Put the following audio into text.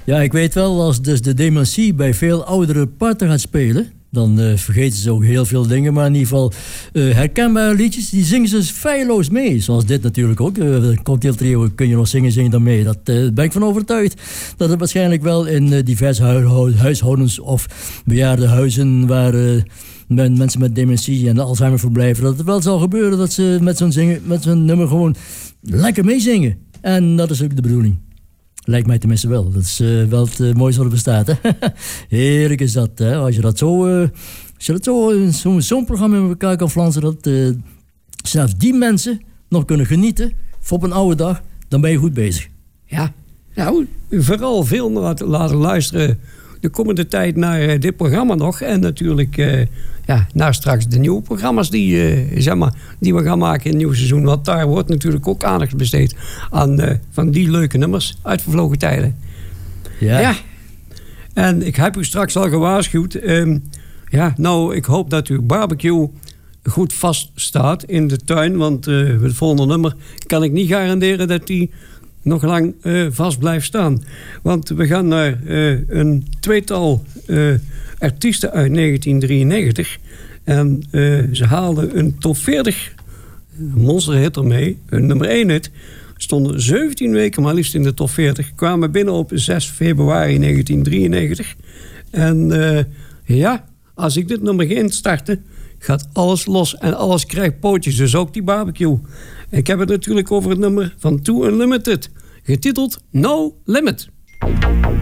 Ja, ik weet wel, als dus de dementie bij veel oudere parten gaat spelen, dan vergeten ze ook heel veel dingen. Maar in ieder geval herkenbare liedjes, die zingen ze feilloos mee. Zoals dit natuurlijk ook. Cocktail Trio kun je nog zingen dan mee. Dat ben ik van overtuigd. Dat het waarschijnlijk wel in diverse huishoudens of bejaardenhuizen waar mensen met dementie en Alzheimer verblijven, dat het wel zal gebeuren dat ze met zo'n nummer gewoon lekker meezingen. En dat is ook de bedoeling. Lijkt mij tenminste wel. Dat is wel het mooiste wat er bestaat. Hè? Heerlijk is dat. Hè? Als je dat zo'n programma in elkaar kan flansen, dat zelfs die mensen nog kunnen genieten op een oude dag, dan ben je goed bezig. Ja, nou, vooral veel laten luisteren de komende tijd naar dit programma nog. En natuurlijk naar straks de nieuwe programma's die we gaan maken in het nieuwe seizoen. Want daar wordt natuurlijk ook aandacht besteed aan van die leuke nummers uit vervlogen tijden. Ja. En ik heb u straks al gewaarschuwd. Ik hoop dat uw barbecue goed vast staat in de tuin. Want het volgende nummer kan ik niet garanderen dat die nog lang vast blijft staan. Want we gaan naar een tweetal artiesten uit 1993. En ze haalden een top 40 monsterhit ermee. Een nummer 1 hit. Stonden 17 weken maar liefst in de top 40. Kwamen binnen op 6 februari 1993. En als ik dit nummer ga instarten, gaat alles los en alles krijgt pootjes. Dus ook die barbecue. Ik heb het natuurlijk over het nummer van Too Unlimited. Getiteld No Limit.